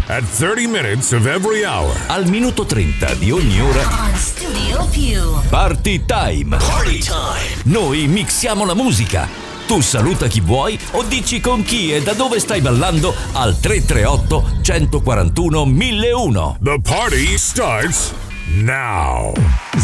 at 30 minutes of every hour. Al minuto 30 di ogni ora. On Studio Più. Party Time. Party Time. Noi mixiamo la musica. Tu saluta chi vuoi o dici con chi e da dove stai ballando al 338 141 1001. The party starts now.